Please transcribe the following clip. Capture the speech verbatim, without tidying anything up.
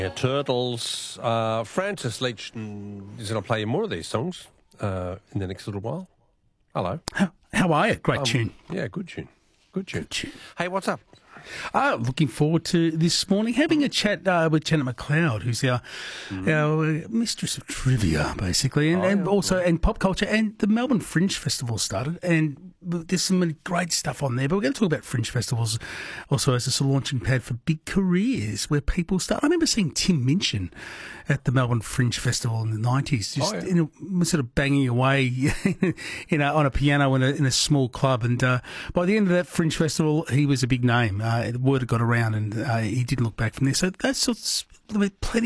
Yeah, Turtles. Uh, Francis Leach mm, is going to play you more of these songs uh, in the next little while. Hello. How, how are you? Great Um, tune. Yeah, good tune. Good tune. Good tune. Hey, what's up? Uh, looking forward to this morning having a chat uh, with Janet McLeod, who's our mm. our uh, mistress of trivia, basically, and, oh, and yeah, also right. and pop culture. And the Melbourne Fringe Festival started, and there's some great stuff on there. But we're going to talk about Fringe Festivals also as a sort of launching pad for big careers where people start. I remember seeing Tim Minchin at the Melbourne Fringe Festival in the nineties, just oh, yeah. in a, sort of banging away, you know, on a piano in a, in a small club. And uh, by the end of that Fringe Festival, he was a big name. Uh, the word had got around, and uh, he didn't look back from there. So that's sort of plenty.